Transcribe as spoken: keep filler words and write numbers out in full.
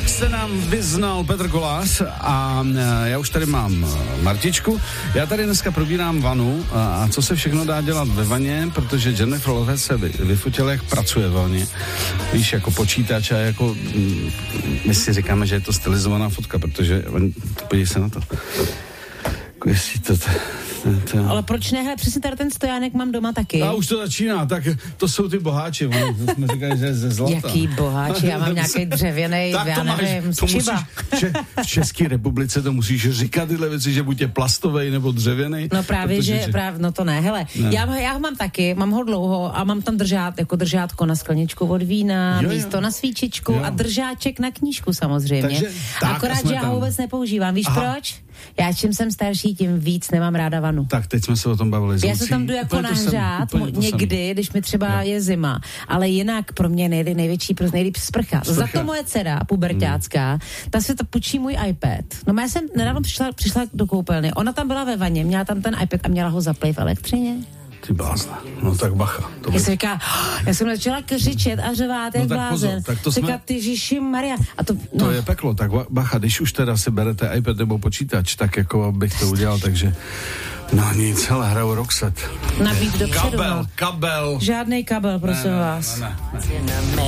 se nám vyznal Petr Kolář a já už tady mám Martičku. Já tady dneska probírám vanu a co se všechno dá dělat ve vaně, protože Jennifer Lopez se vyfotila, jak pracuje ve vaně. Víš, jako počítač a jako my si říkáme, že je to stylizovaná fotka, protože podívej se na to. Jestli to... To, to. Ale proč ne? Hele, přesně tady ten stojánek mám doma taky. A už to začíná, tak to jsou ty boháči, to jsme říkali, že je ze zlata. Jaký boháči? Já mám nějaký dřevěnej, tak já nevím, z Čiba. V České republice to musíš říkat tyhle věci, že buď je plastovej nebo dřevěnej. No právě, protože, že, právě, no to ne, hele, ne. Já, já ho mám taky, mám ho dlouho a mám tam držát, jako držátko na skleničku od vína, jo, místo jo. na svíčičku jo. a držáček na knížku samozřejmě. Takže, tak, Akorát, že já ho vůbec nepoužívám. Víš Aha. proč? Já čím jsem starší, tím víc nemám ráda vanu. Tak, teď jsme se o tom bavili. Já se tam jdu jako nahřát někdy, když mi třeba jo. je zima, ale jinak pro mě nejde největší, pro nejlíp sprcha. Sprcha. Za to moje dcera, puberťácká, hmm. ta si to půjčí můj iPad. No já jsem nedávno přišla, přišla do koupelny, ona tam byla ve vaně, měla tam ten iPad a měla ho zaplej v elektřině. Ty blázna. No tak bacha. To já, říká, já jsem začala křičet a řvát, jak no, blázen. Tak to jsme... Říká, ty Ježíši Maria. A to, no. to je peklo, tak bacha, když už teda si berete iPad nebo počítač, tak jako bych to udělal, takže no nic, hele, hraju Roxette. Nabít dopředu. Kabel, kabel. Žádnej kabel, prosím ne, ne, vás. Ne, ne, ne.